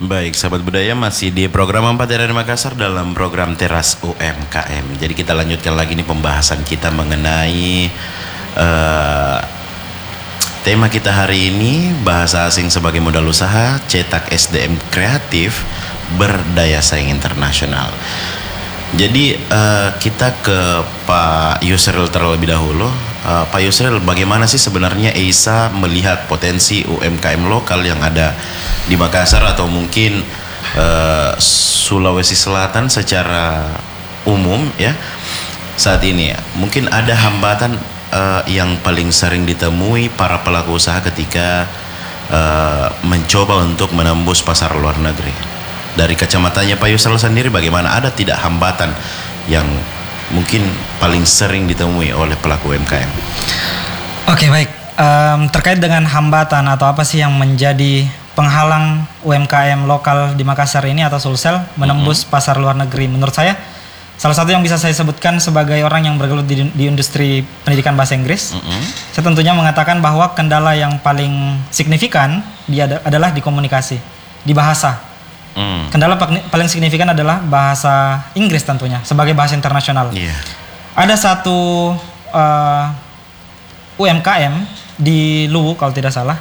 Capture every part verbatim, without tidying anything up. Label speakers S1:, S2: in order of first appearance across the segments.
S1: Baik, sahabat budaya, masih di program empat dari Makassar dalam program Teras U M K M. Jadi kita lanjutkan lagi nih pembahasan kita mengenai uh, tema kita hari ini, bahasa asing sebagai modal usaha, cetak S D M kreatif berdaya saing internasional. Jadi uh, kita ke Pak Yusril terlebih dahulu. uh, Pak Yusril, bagaimana sih sebenarnya EISA melihat potensi U M K M lokal yang ada di Makassar atau mungkin uh, Sulawesi Selatan secara umum ya saat ini ya? Mungkin ada hambatan uh, yang paling sering ditemui para pelaku usaha ketika uh, mencoba untuk menembus pasar luar negeri. Dari kacamatanya Pak Yusril sendiri, bagaimana, ada tidak hambatan yang mungkin paling sering ditemui oleh pelaku U M K M?
S2: Oke, baik. Um, terkait dengan hambatan atau apa sih yang menjadi penghalang U M K M lokal di Makassar ini atau Sulsel menembus mm-hmm. pasar luar negeri, menurut saya salah satu yang bisa saya sebutkan sebagai orang yang bergelut di, di industri pendidikan bahasa Inggris, mm-hmm. saya tentunya mengatakan bahwa kendala yang paling signifikan dia ad- adalah di komunikasi, di bahasa. Mm. Kendala paling signifikan adalah bahasa Inggris tentunya sebagai bahasa internasional. Yeah. Ada satu uh, U M K M di Luwu kalau tidak salah.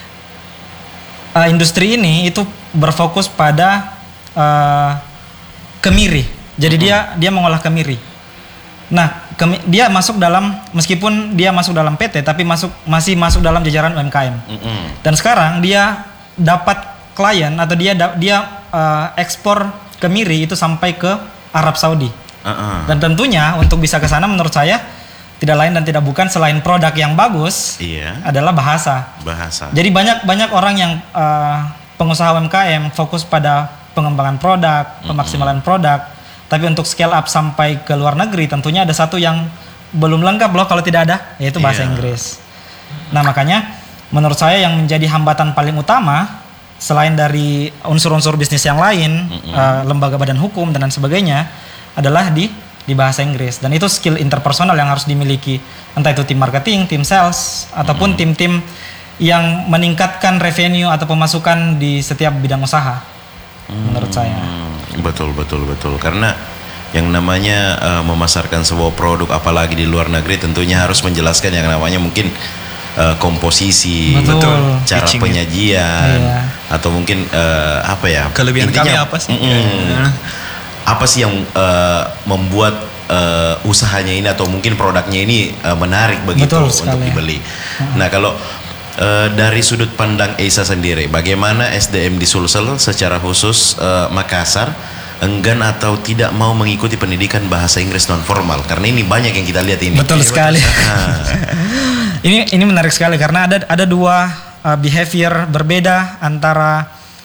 S2: Uh, industri ini itu berfokus pada uh, kemiri. Jadi mm-hmm. dia dia mengolah kemiri. Nah, kemi, dia masuk dalam, meskipun dia masuk dalam P T, tapi masuk masih masuk dalam jajaran U M K M. Mm-hmm. Dan sekarang dia dapat klien atau dia dia uh, ekspor kemiri itu sampai ke Arab Saudi. Uh-uh. Dan tentunya untuk bisa ke sana menurut saya tidak lain dan tidak bukan selain produk yang bagus, iya, adalah bahasa. Bahasa. Jadi banyak banyak orang yang uh, pengusaha U M K M fokus pada pengembangan produk, mm-hmm. pemaksimalan produk, tapi untuk scale up sampai ke luar negeri tentunya ada satu yang belum lengkap loh kalau tidak ada, yaitu bahasa yeah. Inggris. Nah, makanya menurut saya yang menjadi hambatan paling utama selain dari unsur-unsur bisnis yang lain, mm-hmm. uh, lembaga badan hukum dan lain sebagainya, adalah di di bahasa Inggris. Dan itu skill interpersonal yang harus dimiliki, entah itu tim marketing, tim sales, ataupun mm-hmm. tim-tim yang meningkatkan revenue atau pemasukan di setiap bidang usaha. Mm-hmm. Menurut saya. Betul, betul, betul. Karena yang namanya uh, memasarkan sebuah produk, apalagi di luar negeri, tentunya harus menjelaskan yang namanya mungkin Uh, komposisi, betul, cara pitching, penyajian, iya. atau mungkin uh, apa ya? Kelebihan kami apa sih? Mm, apa sih yang uh, membuat uh, usahanya ini atau mungkin produknya ini uh, menarik begitu untuk dibeli? Hmm. Nah, kalau uh, dari sudut pandang EISA sendiri, bagaimana S D M di Sulsel secara khusus uh, Makassar enggan atau tidak mau mengikuti pendidikan bahasa Inggris non formal? Karena ini banyak yang kita lihat ini. Betul ya, sekali. Ini ini menarik sekali karena ada ada dua uh, behavior berbeda antara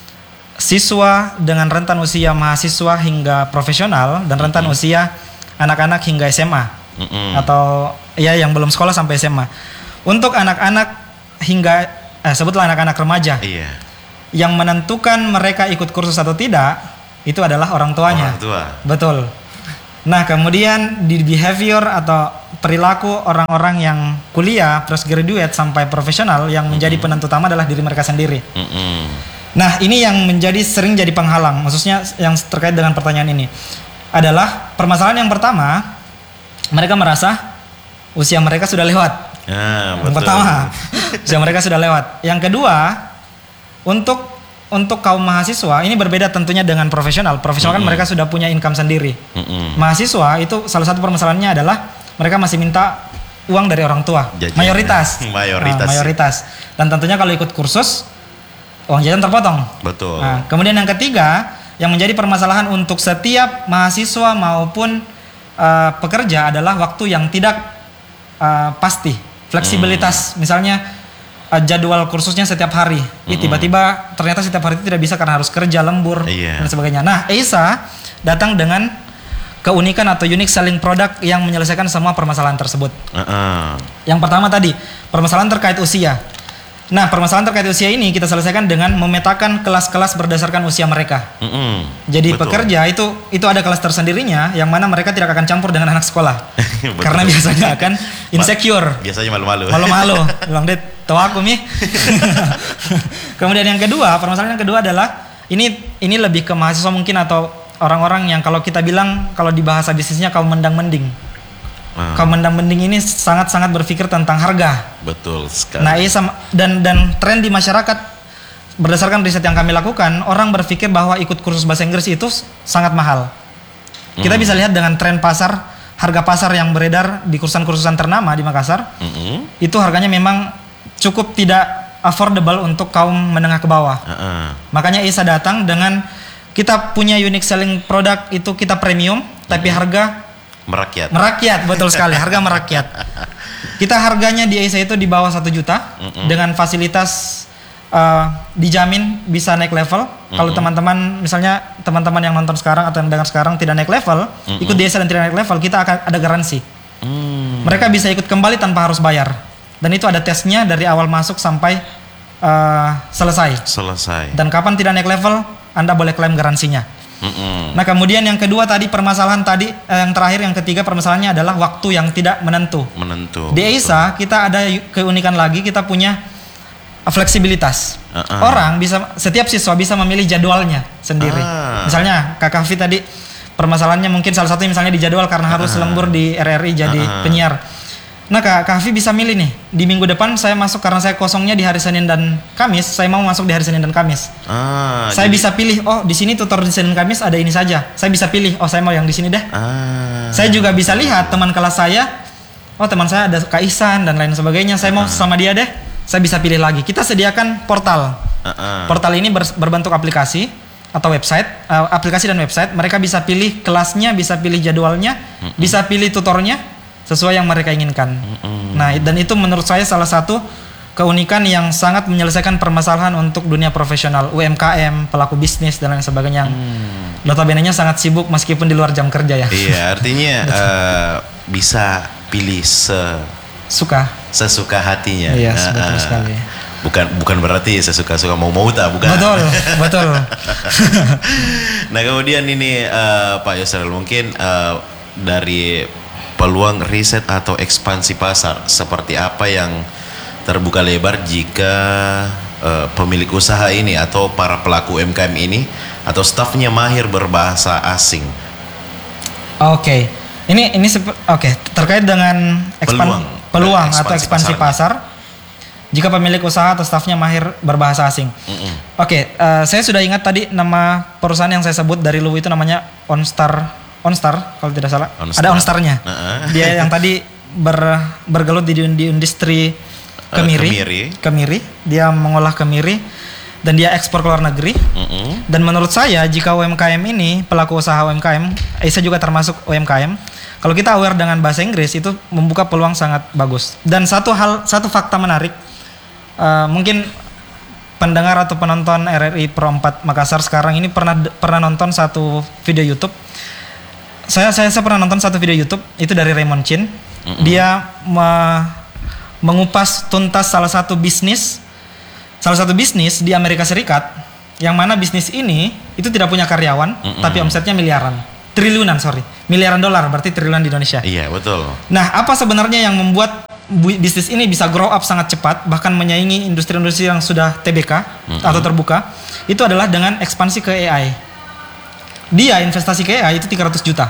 S2: siswa dengan rentan usia mahasiswa hingga profesional dan rentan mm-hmm. usia anak-anak hingga S M A mm-hmm. atau ya yang belum sekolah sampai S M A. Untuk anak-anak hingga eh, sebutlah anak-anak remaja, iya. yang menentukan mereka ikut kursus atau tidak itu adalah orang tuanya. Orang tua. Betul. Nah, kemudian di behavior atau perilaku orang-orang yang kuliah, terus graduate sampai profesional, yang menjadi mm-hmm. penentu utama adalah diri mereka sendiri. Mm-hmm. Nah, ini yang menjadi sering jadi penghalang, maksudnya yang terkait dengan pertanyaan ini adalah permasalahan yang pertama, mereka merasa usia mereka sudah lewat. Ah, yang betul. Pertama, usia mereka sudah lewat. Yang kedua, untuk Untuk kaum mahasiswa ini berbeda tentunya dengan profesional. Profesional mm-hmm. kan mereka sudah punya income sendiri. Mm-hmm. Mahasiswa itu salah satu permasalahannya adalah mereka masih minta uang dari orang tua. Jajan. Mayoritas. mayoritas. Nah, mayoritas. Dan tentunya kalau ikut kursus uang jajan terpotong. Betul. Nah, kemudian yang ketiga yang menjadi permasalahan untuk setiap mahasiswa maupun uh, pekerja adalah waktu yang tidak uh, pasti. Fleksibilitas. Mm. Misalnya Uh, jadwal kursusnya setiap hari, mm-hmm. tiba-tiba ternyata setiap hari itu tidak bisa karena harus kerja lembur yeah. dan sebagainya. Nah, EISA datang dengan keunikan atau unique selling product yang menyelesaikan semua permasalahan tersebut. Uh-uh. Yang pertama tadi permasalahan terkait usia. Nah, permasalahan terkait usia ini kita selesaikan dengan memetakan kelas-kelas berdasarkan usia mereka. Mm-hmm. Jadi betul. Pekerja itu itu ada kelas tersendirinya yang mana mereka tidak akan campur dengan anak sekolah karena biasanya akan insecure. Biasanya malu-malu. Malu-malu. Bilang, "Det, tahu aku nih." Kemudian yang kedua, permasalahan yang kedua adalah ini ini lebih ke mahasiswa mungkin atau orang-orang yang kalau kita bilang kalau di bahasa bisnisnya kaum mendang-mending. Hmm. Kaum mendang-mending ini sangat-sangat berpikir tentang harga.
S1: Betul sekali.
S2: Nah, iya sama, dan dan tren di masyarakat berdasarkan riset yang kami lakukan, orang berpikir bahwa ikut kursus bahasa Inggris itu sangat mahal. Kita hmm. bisa lihat dengan tren pasar, harga pasar yang beredar di kursusan-kursusan ternama di Makassar. Hmm. Itu harganya memang cukup tidak affordable untuk kaum menengah ke bawah. Uh-uh. Makanya Isa datang dengan kita punya unique selling product itu kita premium, hmm. tapi harga
S1: merakyat.
S2: Merakyat, betul sekali. Harga merakyat. Kita harganya di Isa itu di bawah satu juta mm-hmm. dengan fasilitas uh, dijamin bisa naik level. Mm-hmm. Kalau teman-teman, misalnya teman-teman yang nonton sekarang atau yang dengar sekarang tidak naik level, mm-hmm. ikut di Isa dan tidak naik level, kita akan ada garansi. Mm. Mereka bisa ikut kembali tanpa harus bayar. Dan itu ada tesnya dari awal masuk sampai uh, selesai.
S1: Selesai.
S2: Dan kapan tidak naik level, Anda boleh klaim garansinya. Mm-mm. Nah kemudian yang kedua tadi permasalahan tadi eh, yang terakhir yang ketiga permasalahannya adalah waktu yang tidak menentu.
S1: Menentu.
S2: Di Isa kita ada keunikan lagi, kita punya fleksibilitas. Uh-uh. Orang bisa, setiap siswa bisa memilih jadwalnya sendiri. Uh. Misalnya Kak Kavi tadi permasalahannya mungkin salah satu misalnya di jadwal karena uh-uh. harus lembur di R R I jadi uh-uh. penyiar. Nah Kak Kavi bisa milih nih, di minggu depan saya masuk karena saya kosongnya di hari Senin dan Kamis, saya mau masuk di hari Senin dan Kamis. Ah, saya jadi... bisa pilih, oh di sini tutor di Senin dan Kamis ada ini saja. Saya bisa pilih, oh saya mau yang di sini deh. Ah, saya juga bisa lihat teman kelas saya, oh teman saya ada Kak Ihsan dan lain sebagainya, saya mau ah. sama dia deh. Saya bisa pilih lagi. Kita sediakan portal. Ah, ah. Portal ini ber, berbentuk aplikasi atau website, uh, aplikasi dan website. Mereka bisa pilih kelasnya, bisa pilih jadwalnya, mm-mm. bisa pilih tutornya sesuai yang mereka inginkan. Mm-hmm. Nah, dan itu menurut saya salah satu keunikan yang sangat menyelesaikan permasalahan untuk dunia profesional, U M K M, pelaku bisnis dan lain sebagainya. Mm. Notabene-nya sangat sibuk meskipun di luar jam kerja ya.
S1: Iya, artinya uh, bisa pilih se
S2: suka
S1: sesuka hatinya.
S2: Iya,
S1: uh,
S2: betul uh, sekali.
S1: Bukan bukan berarti sesuka-suka mau-mau tak, bukan.
S2: Betul, betul.
S1: Nah, kemudian ini uh, Pak Yusril mungkin uh, dari peluang riset atau ekspansi pasar seperti apa yang terbuka lebar jika uh, pemilik usaha ini atau para pelaku U M K M ini atau stafnya mahir berbahasa asing.
S2: Oke, okay. ini ini oke okay. terkait dengan ekspan, peluang, peluang atau ekspansi pasar. Jika pemilik usaha atau stafnya mahir berbahasa asing. Mm-hmm. Oke, okay, uh, saya sudah ingat tadi nama perusahaan yang saya sebut dari Luwu itu namanya OnStar. OnStar kalau tidak salah. On ada OnStar-nya. Uh-huh. Dia yang tadi ber, bergelut di, di industri kemiri, uh, kemiri. Kemiri. Dia mengolah kemiri dan dia ekspor ke luar negeri. Uh-huh. Dan menurut saya jika U M K M ini pelaku usaha U M K M, Isa juga termasuk U M K M. Kalau kita aware dengan bahasa Inggris itu membuka peluang sangat bagus. Dan satu hal, satu fakta menarik, uh, mungkin pendengar atau penonton R R I Pro empat Makassar sekarang ini pernah pernah nonton satu video YouTube. Saya, saya saya pernah nonton satu video YouTube itu dari Raymond Chin. Mm-hmm. Dia me, mengupas tuntas salah satu bisnis, salah satu bisnis di Amerika Serikat, yang mana bisnis ini itu tidak punya karyawan, mm-hmm. tapi omsetnya miliaran, triliunan sorry, miliaran dolar berarti triliunan di Indonesia.
S1: Iya betul.
S2: Nah apa sebenarnya yang membuat bisnis ini bisa grow up sangat cepat, bahkan menyaingi industri-industri yang sudah T B K mm-hmm. atau terbuka? Itu adalah dengan ekspansi ke A I. Dia investasi ke A I itu tiga ratus juta.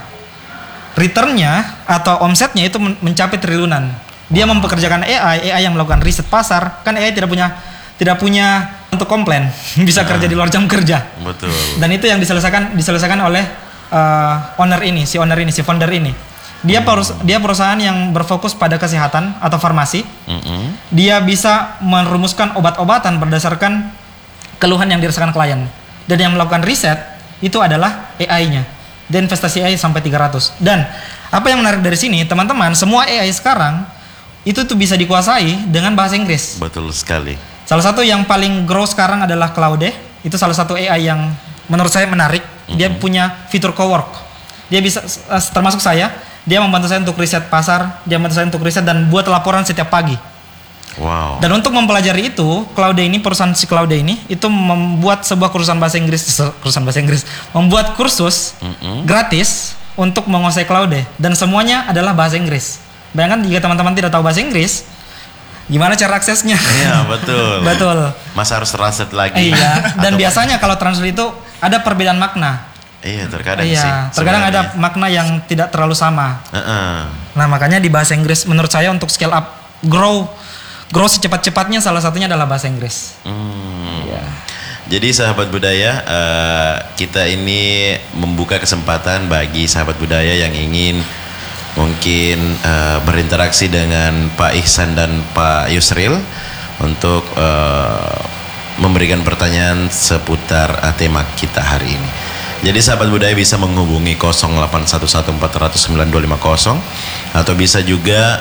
S2: Returnnya atau omsetnya itu mencapai triliunan. Dia wow. mempekerjakan A I, A I yang melakukan riset pasar. Kan A I tidak punya tidak punya untuk komplain, bisa nah, kerja di luar jam kerja.
S1: Betul.
S2: Dan itu yang diselesaikan diselesaikan oleh uh, owner ini, si owner ini, si founder ini. Dia hmm. perus, dia perusahaan yang berfokus pada kesehatan atau farmasi. Hmm. Dia bisa merumuskan obat-obatan berdasarkan keluhan yang dirasakan klien. Dan yang melakukan riset itu adalah A I-nya. Dan investasi A I sampai tiga ratus. Dan apa yang menarik dari sini, teman-teman, semua A I sekarang itu tuh bisa dikuasai dengan bahasa Inggris.
S1: Betul sekali.
S2: Salah satu yang paling grow sekarang adalah Claude. Itu salah satu A I yang menurut saya menarik. Dia mm-hmm. punya fitur cowork. Dia bisa, termasuk saya, dia membantu saya untuk riset pasar, dia membantu saya untuk riset dan buat laporan setiap pagi.
S1: Wow.
S2: Dan untuk mempelajari itu, Claude ini, perusahaan si Claude ini, itu membuat sebuah kursusan bahasa Inggris, kursusan bahasa Inggris, membuat kursus mm-hmm. gratis untuk menguasai Claude. Dan semuanya adalah bahasa Inggris. Bayangkan jika teman-teman tidak tahu bahasa Inggris, gimana cara aksesnya?
S1: Iya betul.
S2: Betul.
S1: Masa harus translate lagi?
S2: Iya. Dan
S1: Atau-
S2: biasanya kalau translate itu ada perbedaan makna.
S1: Iya terkadang sih.
S2: Iya. Terkadang ada
S1: sebenarnya.
S2: makna yang tidak terlalu sama.
S1: Heeh.
S2: Nah makanya di bahasa Inggris menurut saya untuk scale up, grow, grow secepat-cepatnya salah satunya adalah bahasa Inggris.
S1: Hmm.
S2: Iya.
S1: Jadi sahabat budaya, eh, kita ini membuka kesempatan bagi sahabat budaya yang ingin mungkin eh, berinteraksi dengan Pak Ihsan dan Pak Yusril untuk eh, memberikan pertanyaan seputar eh, tema kita hari ini. Jadi sahabat budaya bisa menghubungi nol delapan satu satu empat nol nol sembilan dua lima nol atau bisa juga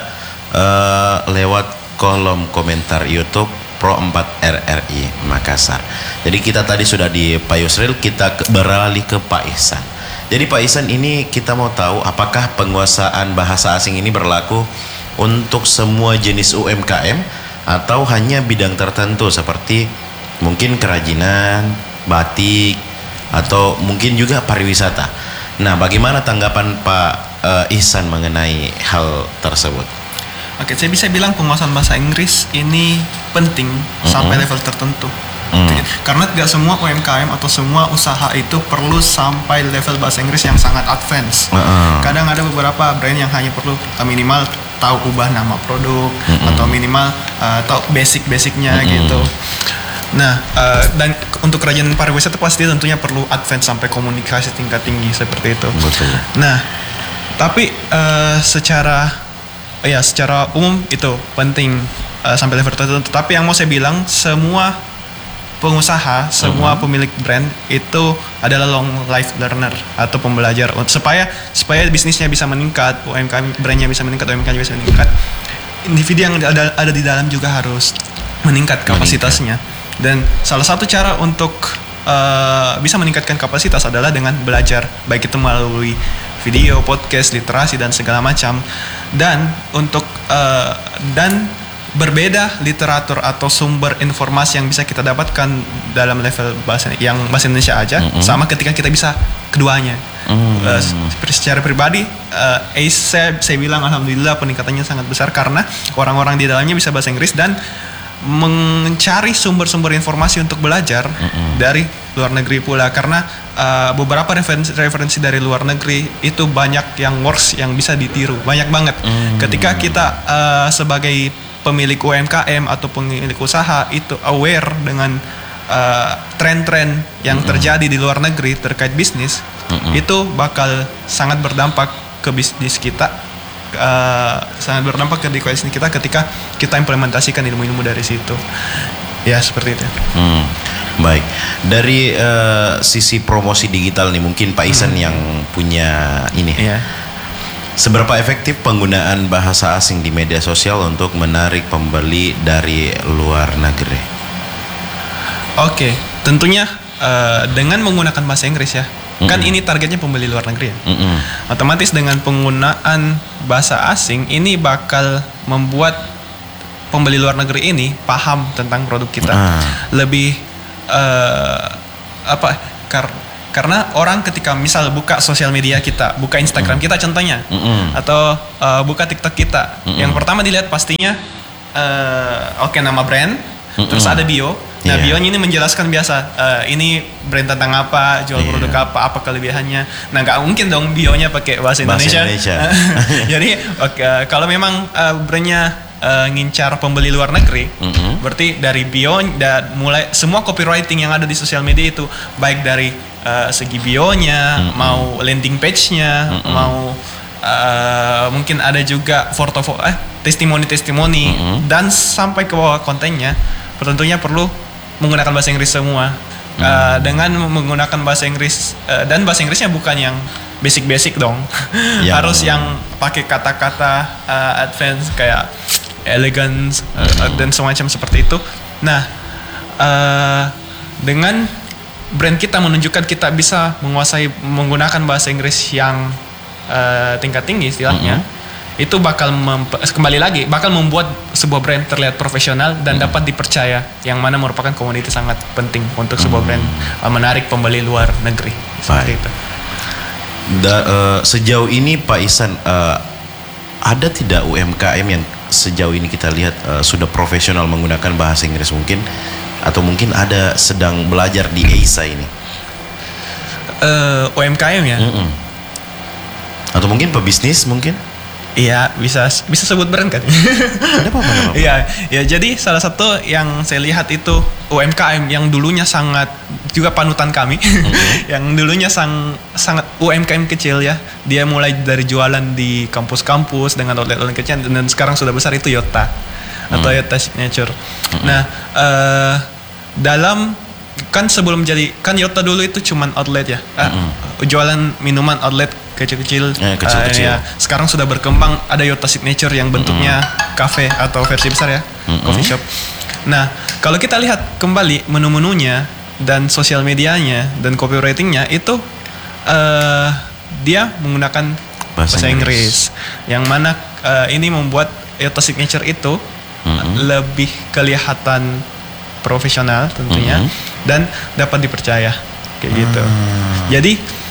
S1: eh, lewat kolom komentar YouTube Pro empat R R I Makassar. Jadi kita tadi sudah di Pak Yusril, kita ke, beralih ke Pak Ihsan. Jadi Pak Ihsan ini kita mau tahu apakah penguasaan bahasa asing ini berlaku untuk semua jenis U M K M atau hanya bidang tertentu seperti mungkin kerajinan, batik atau mungkin juga pariwisata. Nah, bagaimana tanggapan Pak uh, Ihsan mengenai hal tersebut?
S3: Oke, saya bisa bilang penguasaan bahasa Inggris ini penting mm-hmm. sampai level tertentu. Mm. Karena tidak semua U M K M atau semua usaha itu perlu sampai level bahasa Inggris yang sangat advance. Mm-hmm. Kadang ada beberapa brand yang hanya perlu minimal tahu ubah nama produk mm-hmm. atau minimal uh, tahu basic-basicnya mm-hmm. gitu. Nah, uh, dan untuk kerajinan pariwisata pasti tentunya perlu advance sampai komunikasi tingkat tinggi seperti itu.
S1: Betul.
S3: Nah, tapi uh, secara ya secara umum itu penting uh, sampai level tertentu. Tapi yang mau saya bilang, semua pengusaha, semua uh-huh. pemilik brand itu adalah long life learner atau pembelajar supaya supaya bisnisnya bisa meningkat, U M K M brandnya bisa meningkat, U M K M bisa meningkat. Individu yang ada ada di dalam juga harus meningkat kapasitasnya. Dan salah satu cara untuk uh, bisa meningkatkan kapasitas adalah dengan belajar, baik itu melalui video, podcast, literasi dan segala macam. Dan untuk uh, dan berbeda literatur atau sumber informasi yang bisa kita dapatkan dalam level bahasa yang bahasa Indonesia aja, mm-hmm. sama ketika kita bisa keduanya. Mm-hmm. Uh, secara pribadi, uh, saya, saya bilang alhamdulillah peningkatannya sangat besar karena orang-orang di dalamnya bisa bahasa Inggris dan mencari sumber-sumber informasi untuk belajar mm-hmm. dari luar negeri pula, karena uh, beberapa referensi, referensi dari luar negeri itu banyak yang works yang bisa ditiru, banyak banget. Mm-hmm. Ketika kita uh, sebagai pemilik U M K M atau pemilik usaha itu aware dengan uh, tren-tren yang mm-hmm. terjadi di luar negeri terkait bisnis, mm-hmm. itu bakal sangat berdampak ke bisnis kita. Uh, sangat berdampak ke bisnis kita ketika kita implementasikan ilmu-ilmu dari situ. Ya seperti itu.
S1: Hmm, baik. Dari uh, sisi promosi digital nih, mungkin Pak Ihsan hmm. yang punya ini.
S3: Yeah.
S1: Seberapa efektif penggunaan bahasa asing di media sosial untuk menarik pembeli dari luar negeri?
S3: Oke, okay. tentunya uh, dengan menggunakan bahasa Inggris ya. Mm-hmm. Kan ini targetnya pembeli luar negeri ya. Mm-hmm. Otomatis dengan penggunaan bahasa asing ini bakal membuat pembeli luar negeri ini paham tentang produk kita. Ah. Lebih uh, apa? Kar- karena orang ketika misal buka sosial media kita, buka Instagram mm-hmm. kita contohnya, mm-hmm. atau uh, buka TikTok kita, mm-hmm. yang pertama dilihat pastinya uh, oke okay, nama brand, mm-hmm. terus ada bio. Nah, yeah. bionya ini menjelaskan biasa, uh, ini brand tentang apa, jual yeah. produk apa, apa kelebihannya. Nah, nggak mungkin dong bionya pakai bahasa Indonesia.
S1: Bahasa Indonesia.
S3: Jadi, okay, kalau memang uh, brandnya uh, ngincar pembeli luar negeri, mm-hmm. berarti dari bio dan mulai semua copywriting yang ada di sosial media itu, baik dari uh, segi bionya, mm-hmm. mau landing page-nya, mm-hmm. mau uh, mungkin ada juga foto-foto, eh, testimoni-testimoni, mm-hmm. dan sampai ke bawah kontennya, tentunya perlu menggunakan bahasa Inggris semua. hmm. uh, dengan menggunakan bahasa Inggris uh, dan bahasa Inggrisnya bukan yang basic-basic dong. yang harus yang pakai kata-kata uh, advance kayak elegance uh, hmm. dan semacam seperti itu. Nah, uh, dengan brand kita menunjukkan kita bisa menguasai menggunakan bahasa Inggris yang uh, tingkat tinggi istilahnya, hmm. itu bakal memp- kembali lagi bakal membuat sebuah brand terlihat profesional dan hmm. dapat dipercaya, yang mana merupakan komoditi sangat penting untuk sebuah hmm. brand uh, menarik pembeli luar negeri. Seperti itu.
S1: Da, uh, sejauh ini Pak Ihsan, uh, ada tidak U M K M yang sejauh ini kita lihat uh, sudah profesional menggunakan bahasa Inggris mungkin, atau mungkin ada sedang belajar di E I S A ini?
S3: Uh, U M K M ya?
S1: Mm-mm. Atau mungkin pebisnis mungkin?
S3: Iya, bisa bisa sebut brand kan?
S1: Ada apa-apa?
S3: Iya, ya jadi salah satu yang saya lihat itu U M K M yang dulunya sangat juga panutan kami, mm-hmm. yang dulunya sang, sangat U M K M kecil ya. Dia mulai dari jualan di kampus-kampus dengan outlet-outlet kecil dan sekarang sudah besar itu Yota mm-hmm. atau Yota Signature. Mm-hmm. Nah, uh, dalam kan sebelum jadi kan Yota dulu itu cuman outlet ya, mm-hmm. uh, jualan minuman outlet kecil-kecil,
S1: eh, kecil-kecil.
S3: Uh, ya. Sekarang sudah berkembang ada Yota Signature yang bentuknya mm-hmm. cafe atau versi besar ya, mm-hmm. coffee shop. Nah, kalau kita lihat kembali menu-menunya dan sosial medianya dan copywritingnya itu uh, dia menggunakan bahasa, bahasa Inggris. Inggris, yang mana uh, ini membuat Yota Signature itu mm-hmm. lebih kelihatan profesional tentunya mm-hmm. dan dapat dipercaya kayak mm. gitu. Jadi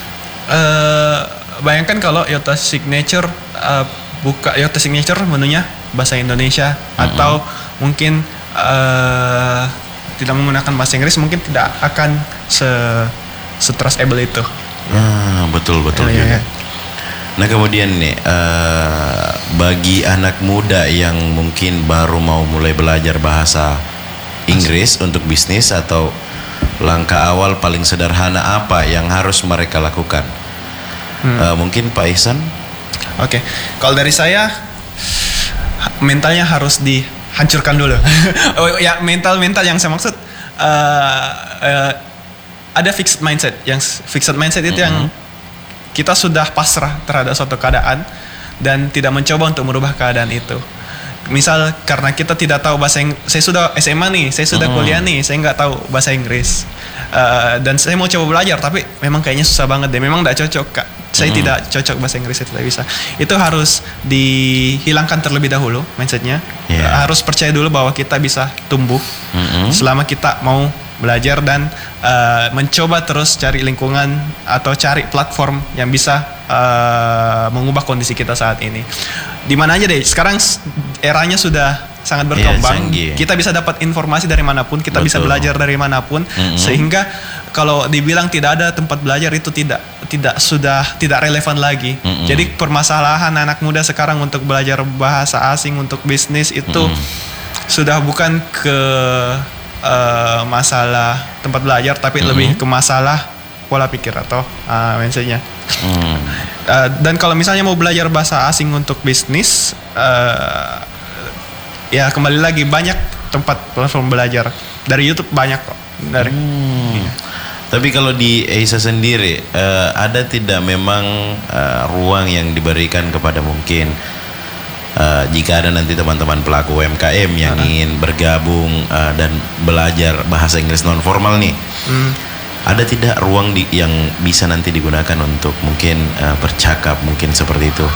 S3: uh, bayangkan kalau Yota Signature uh, buka Yota Signature menunya bahasa Indonesia mm-hmm. atau mungkin uh, tidak menggunakan bahasa Inggris, mungkin tidak akan se se-trustable itu.
S1: Ah, betul betul
S3: ya,
S1: juga.
S3: Ya.
S1: Nah kemudian nih uh, bagi anak muda yang mungkin baru mau mulai belajar bahasa Inggris untuk bisnis, atau langkah awal paling sederhana apa yang harus mereka lakukan? Hmm. Uh, mungkin Pak Ihsan?
S3: Oke, okay. Kalau dari saya mentalnya harus dihancurkan dulu. Oh ya, mental-mental yang saya maksud uh, uh, ada fixed mindset. Yang fixed mindset itu mm-hmm. yang kita sudah pasrah terhadap suatu keadaan dan tidak mencoba untuk merubah keadaan itu. Misal karena kita tidak tahu bahasa Inggris, saya sudah S M A nih, saya sudah mm. kuliah nih, saya nggak tahu bahasa Inggris uh, dan saya mau coba belajar tapi memang kayaknya susah banget deh, memang nggak cocok kak, saya mm. tidak cocok bahasa Inggris, saya tidak bisa. Itu harus dihilangkan terlebih dahulu mindsetnya, yeah. uh, harus percaya dulu bahwa kita bisa tumbuh mm-hmm. selama kita mau belajar dan uh, mencoba terus cari lingkungan atau cari platform yang bisa uh, mengubah kondisi kita saat ini. Di mana aja deh, sekarang eranya sudah sangat berkembang. Yeah, kita bisa dapat informasi dari manapun, kita Betul. bisa belajar dari manapun, mm-hmm. sehingga kalau dibilang tidak ada tempat belajar itu tidak tidak sudah tidak relevan lagi. Mm-hmm. Jadi permasalahan anak muda sekarang untuk belajar bahasa asing untuk bisnis itu mm-hmm. sudah bukan ke uh, masalah tempat belajar, tapi mm-hmm. lebih ke masalah pola pikir atau uh, mindsetnya. Mm. Uh, dan kalau misalnya mau belajar bahasa asing untuk bisnis, uh, ya kembali lagi banyak tempat platform belajar, dari YouTube banyak kok. Dari. Hmm.
S1: Ya. Tapi kalau di E I S A sendiri uh, ada tidak memang uh, ruang yang diberikan kepada mungkin uh, jika ada nanti teman-teman pelaku U M K M yang uh-huh. ingin bergabung uh, dan belajar bahasa Inggris non formal nih? Hmm. Ada tidak ruang di, yang bisa nanti digunakan untuk mungkin uh, bercakap mungkin seperti itu,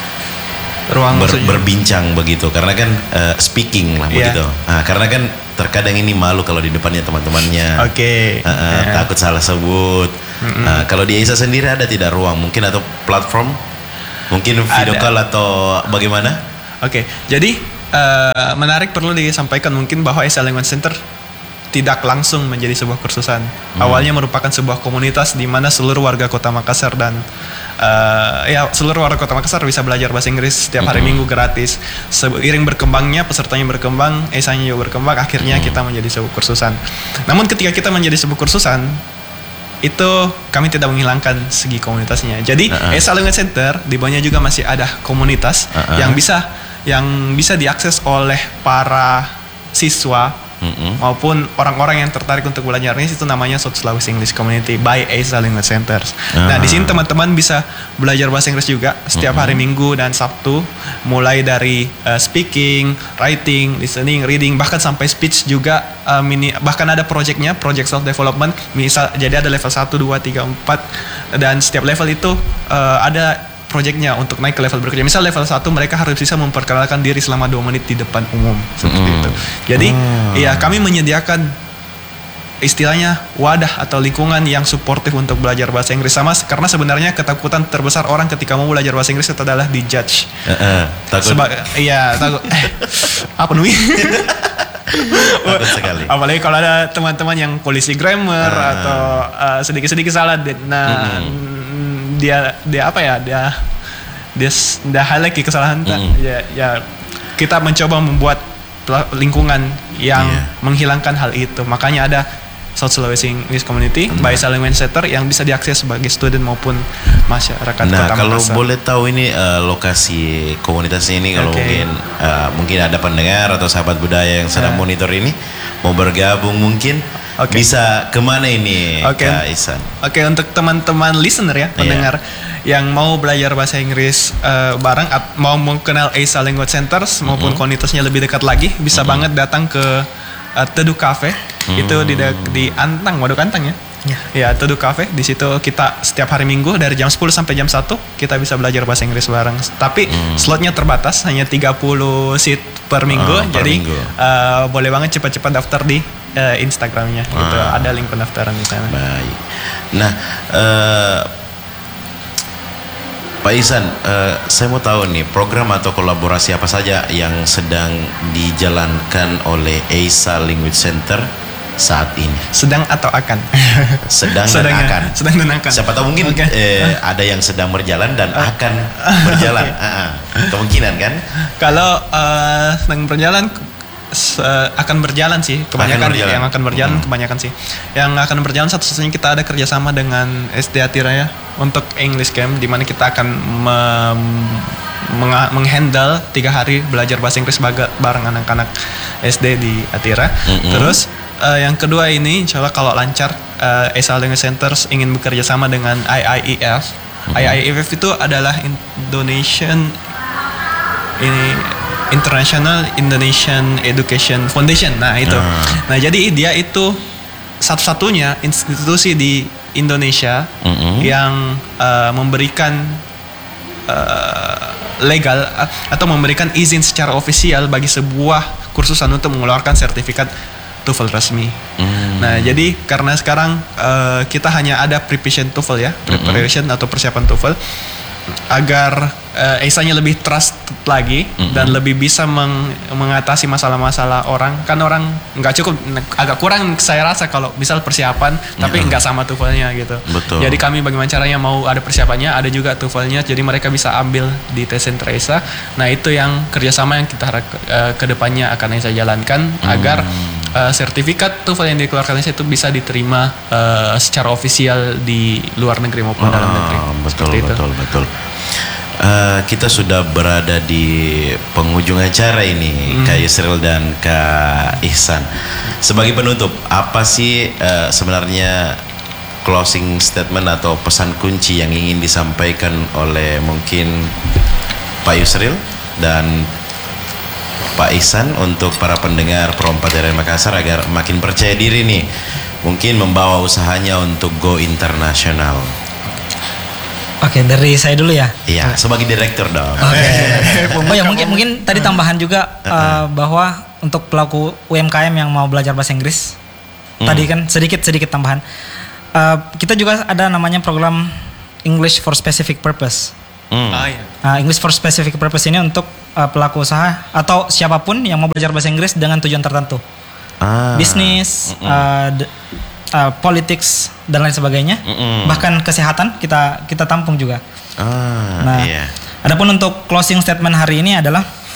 S3: ruang
S1: Ber, berbincang begitu, karena kan uh, speaking lah yeah. begitu. Nah, karena kan terkadang ini malu kalau di depannya teman-temannya,
S3: okay.
S1: uh, uh, yeah. takut salah sebut. Mm-hmm. Uh, kalau di E I S A sendiri ada tidak ruang mungkin atau platform, mungkin video call atau bagaimana?
S3: Oke, okay. Jadi uh, menarik perlu disampaikan mungkin bahwa E I S A Language Center tidak langsung menjadi sebuah kursusan. Hmm. Awalnya merupakan sebuah komunitas di mana seluruh warga Kota Makassar dan uh, ya seluruh warga Kota Makassar bisa belajar bahasa Inggris setiap hari hmm. Minggu gratis. Seiring berkembangnya, pesertanya berkembang, E I S A-nya juga berkembang, akhirnya hmm. kita menjadi sebuah kursusan. Namun ketika kita menjadi sebuah kursusan, itu kami tidak menghilangkan segi komunitasnya. Jadi uh-uh. E I S A Language Center di bawahnya juga masih ada komunitas uh-uh. yang bisa yang bisa diakses oleh para siswa Mm-hmm. maupun orang-orang yang tertarik untuk belajar Inggris. Itu namanya South Sulawesi English Community by E I S A Language Centers. Uh-huh. Nah, di sini teman-teman bisa belajar bahasa Inggris juga setiap mm-hmm. hari Minggu dan Sabtu, mulai dari uh, speaking, writing, listening, reading, bahkan sampai speech juga. Uh, mini, bahkan ada projectnya, project self development. Misal, jadi ada level satu, dua, tiga, empat, dan setiap level itu uh, ada projectnya untuk naik ke level berikutnya. Misal level satu mereka harus bisa memperkenalkan diri selama dua menit di depan umum seperti mm. itu. Jadi mm. ya kami menyediakan istilahnya wadah atau lingkungan yang suportif untuk belajar bahasa Inggris. Sama karena sebenarnya ketakutan terbesar orang ketika mau belajar bahasa Inggris itu adalah dijudge.
S1: Uh-uh, takut.
S3: Seba- iya takut. Eh, apa nih?
S1: Takut sekali.
S3: Apalagi kalau ada teman-teman yang polisi grammar
S1: Ah.
S3: atau uh, sedikit-sedikit salah, nah
S1: Mm-mm.
S3: dia dia apa ya dia dia dia highlight kesalahan.
S1: Mm-mm.
S3: Ya ya kita mencoba membuat pela- lingkungan yang
S1: Iya.
S3: menghilangkan hal itu. Makanya ada South Sulawesi English Community by Salingwen Center yang bisa diakses sebagai student maupun masyarakat
S1: Nah,
S3: Kota
S1: kalau
S3: Makassar.
S1: boleh tahu ini eh, lokasi komunitasnya ini, kalau
S3: Oke.
S1: mungkin eh, mungkin ada pendengar atau sahabat budaya yang sedang
S3: Ya.
S1: monitor ini mau bergabung mungkin
S3: Oke.
S1: bisa kemana ini
S3: Oke.
S1: Kak Ihsan?
S3: Oke, untuk teman-teman listener ya, pendengar yang mau belajar bahasa Inggris eh, bareng, at- mau mengenal Aisa Language Centers maupun komunitasnya lebih dekat lagi, bisa banget datang ke eh, Teduh Cafe. Itu di de- di Antang, Waduk Antang ya.
S2: Ya.
S3: Ya, Teduh Cafe. Di situ kita setiap hari Minggu dari jam sepuluh sampai jam satu kita bisa belajar bahasa Inggris bareng. Tapi slotnya terbatas, hanya tiga puluh seat per minggu.
S1: Ah, per
S3: Jadi
S1: minggu.
S3: eh, boleh banget cepat-cepat daftar di eh, Instagramnya. Itu
S1: Ah.
S3: ada link pendaftaran di sana.
S1: Baik. Nah, eh, Pak Ihsan, eh, saya mau tahu nih program atau kolaborasi apa saja yang sedang dijalankan oleh Aisa Language Center saat ini?
S3: Sedang atau akan?
S1: Sedang
S3: Sedang
S1: dan
S3: ya,
S1: akan.
S3: sedang dan akan.
S1: Siapa tahu mungkin
S3: Oke.
S1: eh, ada yang sedang berjalan dan akan berjalan. Ah, ah. Kemungkinan kan?
S3: Kalau eh, sedang berjalan se- akan berjalan sih kebanyakan
S1: berjalan.
S3: yang akan berjalan
S1: Hmm.
S3: kebanyakan sih. Yang akan berjalan satu-satunya kita ada kerjasama dengan S D Atiraya untuk English Camp, di mana kita akan mem- menga- menghandle tiga hari belajar bahasa Inggris baga- bareng anak-anak S D di Atira.
S1: Mm-mm.
S3: Terus eh, yang kedua ini, insya Allah kalau lancar, uh, Aisa Language Centers ingin bekerja sama dengan I I E F. I I E F itu adalah Indonesian ini International Indonesian Education Foundation. Nah itu.
S1: Ah.
S3: Nah jadi dia itu satu-satunya institusi di Indonesia
S1: Mm-mm.
S3: yang uh, memberikan uh, legal uh, atau memberikan izin secara ofisial bagi sebuah kursusan untuk mengeluarkan sertifikat TOEFL resmi.
S1: Hmm.
S3: Nah, jadi karena sekarang uh, kita hanya ada preparation TOEFL ya, preparation atau persiapan TOEFL, agar uh, Aisa-nya lebih trust lagi dan lebih bisa meng- mengatasi masalah-masalah orang. Kan orang nggak cukup, agak kurang saya rasa kalau misal persiapan tapi
S1: Mm-mm.
S3: nggak sama TOEFL-nya gitu.
S1: Betul.
S3: Jadi kami bagaimana caranya mau ada persiapannya, ada juga TOEFL-nya, jadi mereka bisa ambil di tes center Aisa. Nah itu yang kerjasama yang kita harap uh, kedepannya akan Aisa jalankan agar uh, sertifikat TOEFL yang dikeluarkan Aisa itu bisa diterima uh, secara ofisial di luar negeri maupun dalam negeri.
S1: Ah, betul,
S3: Seperti itu.
S1: betul, betul. Eh, kita sudah berada di penghujung acara ini,
S3: Hmm.
S1: Kak Yusril dan Kak Ihsan. Sebagai penutup, apa sih eh, sebenarnya closing statement atau pesan kunci yang ingin disampaikan oleh mungkin Pak Yusril dan Pak Ihsan untuk para pendengar Pro empat dari Makassar agar makin percaya diri nih, mungkin membawa usahanya untuk go internasional?
S2: Oke, dari saya dulu ya.
S1: Iya, sebagai direktur dong.
S2: Oke. Oh ya, mungkin mungkin tadi tambahan juga uh, bahwa untuk pelaku U M K M yang mau belajar bahasa Inggris, tadi kan sedikit sedikit tambahan. Uh, kita juga ada namanya program English for Specific Purpose.
S1: Hmm.
S3: Ah, iya.
S2: Nah, English for Specific Purpose ini untuk uh, pelaku usaha atau siapapun yang mau belajar bahasa Inggris dengan tujuan tertentu,
S1: Ah.
S2: bisnis,
S1: Mm-mm.
S2: uh, d- uh, politics dan lain sebagainya.
S1: Mm-mm.
S2: Bahkan kesehatan kita kita tampung juga.
S1: Ah,
S2: Nah,
S1: iya.
S2: adapun untuk closing statement hari ini adalah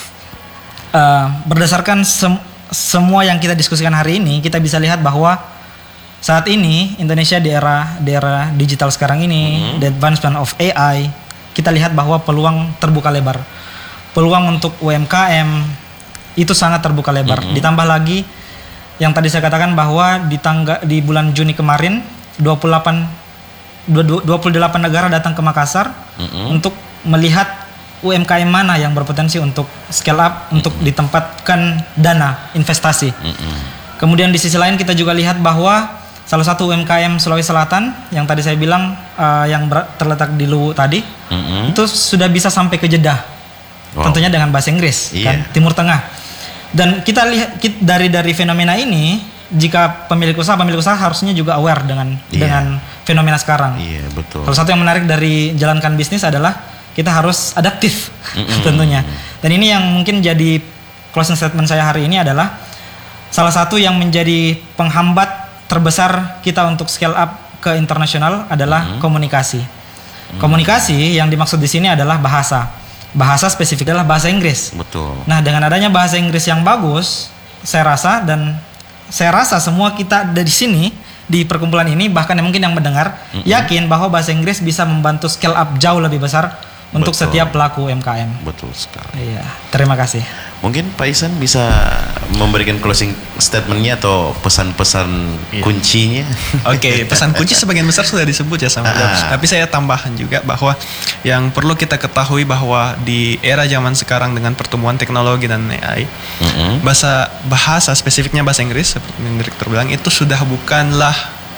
S2: uh, berdasarkan sem- semua yang kita diskusikan hari ini, kita bisa lihat bahwa saat ini Indonesia di era di era digital sekarang ini, the advancement of A I, kita lihat bahwa peluang terbuka lebar. Peluang untuk U M K M itu sangat terbuka lebar. Ditambah lagi yang tadi saya katakan bahwa di tangga di bulan Juni kemarin dua puluh delapan dua puluh delapan negara datang ke Makassar
S1: Mm-mm.
S2: untuk melihat U M K M mana yang berpotensi untuk scale up, untuk ditempatkan dana investasi.
S1: Mm-mm.
S2: Kemudian di sisi lain kita juga lihat bahwa salah satu U M K M Sulawesi Selatan yang tadi saya bilang uh, yang ber- terletak di Luwu tadi,
S1: Mm-mm.
S2: itu sudah bisa sampai ke Jeddah.
S1: Wow.
S2: Tentunya dengan bahasa Inggris,
S1: Iya.
S2: kan, Timur Tengah. Dan kita lihat kit- dari dari fenomena ini jika pemilik usaha pemilik usaha harusnya juga aware dengan
S1: Iya.
S2: dengan fenomena sekarang.
S1: Iya, betul.
S2: Salah satu yang menarik dari jalankan bisnis adalah kita harus adaptif
S1: Mm-mm.
S2: tentunya. Dan ini yang mungkin jadi closing statement saya hari ini adalah salah satu yang menjadi penghambat terbesar kita untuk scale up ke internasional adalah komunikasi. Komunikasi yang dimaksud di sini adalah bahasa. Bahasa spesifik adalah bahasa Inggris.
S1: Betul.
S2: Nah, dengan adanya bahasa Inggris yang bagus, saya rasa dan saya rasa semua kita dari sini di perkumpulan ini bahkan yang mungkin yang mendengar
S1: Mm-mm.
S2: yakin bahwa bahasa Inggris bisa membantu scale up jauh lebih besar untuk
S1: Betul.
S2: setiap pelaku U M K M.
S1: Betul sekali.
S2: Iya, terima kasih.
S1: Mungkin Pak Ihsan bisa memberikan closing statementnya atau pesan-pesan
S3: Iya.
S1: kuncinya.
S3: Oke, pesan kunci sebagian besar sudah disebut ya sama Jobs.
S1: Ah.
S3: Tapi saya tambahkan juga bahwa yang perlu kita ketahui bahwa di era zaman sekarang dengan pertumbuhan teknologi dan A I,
S1: Mm-mm.
S3: bahasa bahasa spesifiknya bahasa Inggris seperti yang direktur bilang itu sudah bukanlah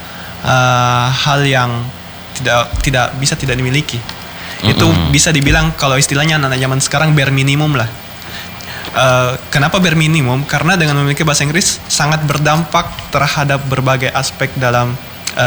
S3: uh, hal yang tidak tidak bisa tidak dimiliki. Itu
S1: Mm-mm.
S3: bisa dibilang kalau istilahnya anak zaman sekarang bare minimum lah. Uh, kenapa bare minimum? Karena dengan memiliki bahasa Inggris sangat berdampak terhadap berbagai aspek dalam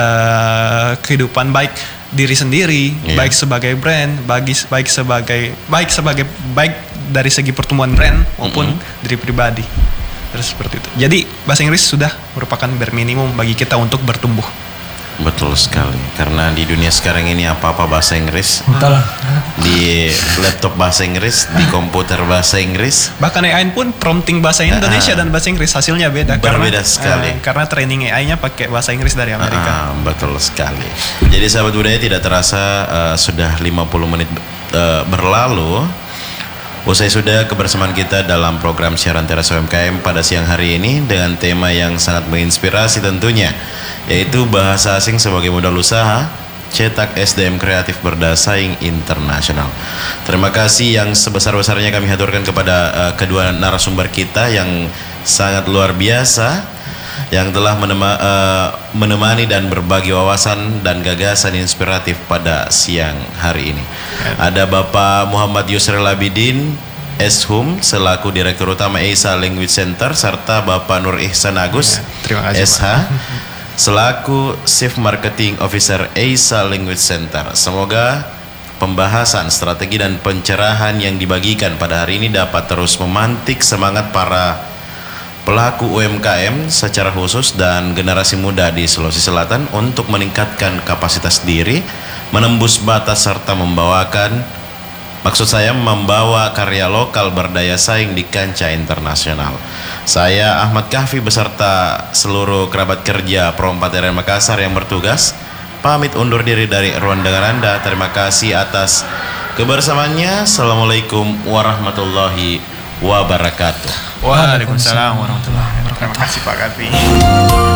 S3: uh, kehidupan, baik diri sendiri,
S1: Iya.
S3: baik sebagai brand, bagi baik sebagai baik sebagai baik dari segi pertumbuhan brand maupun diri pribadi. Terus seperti itu. Jadi bahasa Inggris sudah merupakan bare minimum bagi kita untuk bertumbuh.
S1: Betul sekali. Karena di dunia sekarang ini apa-apa bahasa Inggris.
S2: Betul.
S1: Di laptop bahasa Inggris, di komputer bahasa Inggris.
S3: Bahkan A I pun prompting bahasa Indonesia dan bahasa Inggris hasilnya beda.
S1: Berbeda
S3: karena,
S1: sekali.
S3: eh, karena training A I-nya pakai bahasa Inggris dari Amerika.
S1: Ah, betul sekali. Jadi sahabat budaya tidak terasa uh, sudah lima puluh menit uh, berlalu. Usai sudah kebersamaan kita dalam program siaran Teras U M K M pada siang hari ini dengan tema yang sangat menginspirasi tentunya, yaitu bahasa asing sebagai modal usaha, cetak S D M kreatif berdaya saing internasional. Terima kasih yang sebesar-besarnya kami haturkan kepada uh, kedua narasumber kita yang sangat luar biasa, yang telah menema, uh, menemani dan berbagi wawasan dan gagasan inspiratif pada siang hari ini. Ada Bapak Muhammad Yusril Abidin, S H U M selaku Direktur Utama Eisa Language Center, serta Bapak Nur Ihsan Agus,
S3: Ya, terima kasih,
S1: S H, selaku Chief Marketing Officer Eisa Language Center. Semoga pembahasan strategi dan pencerahan yang dibagikan pada hari ini dapat terus memantik semangat para pelaku U M K M secara khusus dan generasi muda di Sulawesi Selatan untuk meningkatkan kapasitas diri, menembus batas serta membawakan, maksud saya membawa karya lokal berdaya saing di kancah internasional. Saya Ahmad Kahfi beserta seluruh kerabat kerja Pro empat R M Makassar yang bertugas pamit undur diri dari ruang dengar Anda. Terima kasih atas kebersamaannya. Assalamualaikum warahmatullahi wabarakatuh.
S3: Waalaikumsalam warahmatullahi wabarakatuh. Terima kasih Pak Kapi.